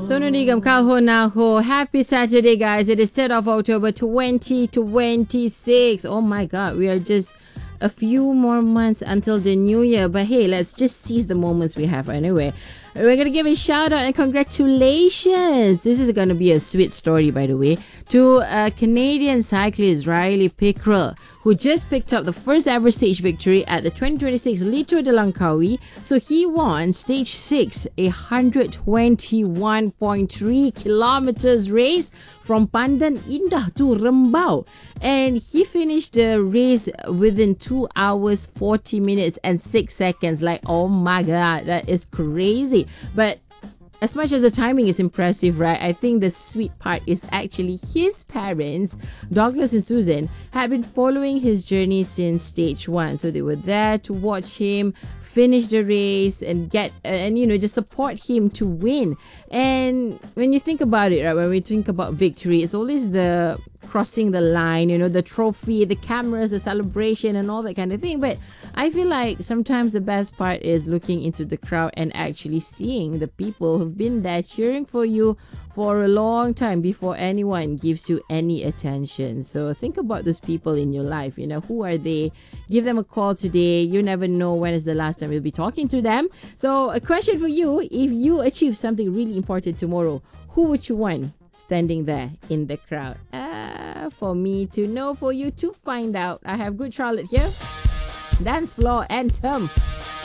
Sonunigam Kalho Naho. Happy Saturday, guys. It is 3rd of October 2026. Oh my god, we are just a few more months until the new year. But hey, let's just seize the moments we have anyway. We're going to give a shout out and congratulations. This is going to be a sweet story, by the way, to Canadian cyclist Riley Pickrell, who just picked up the first ever stage victory at the 2026 Littour de Langkawi. So he won stage 6, a 121.3 kilometers race from Pandan Indah to Rembau. And he finished the race within 2 hours, 40 minutes and 6 seconds. Like, oh my god, that is crazy. But as much as the timing is impressive, right, I think the sweet part is actually his parents, Douglas and Susan, had been following his journey since stage 1. So they were there to watch him finish the race and just support him to win. And when you think about it, right, when we think about victory, it's always the crossing the line, the trophy, the cameras, the celebration and all that kind of thing. But I feel like sometimes the best part is looking into the crowd and actually seeing the people who've been there cheering for you for a long time before anyone gives you any attention. So think about those people in your life. Who are they? Give them a call today. You never know when is the last time you'll be talking to them. So a question for you: if you achieve something really important tomorrow, who would you want standing there in the crowd? For me to know, for you to find out. I have Good Charlotte here. Dance Floor Anthem.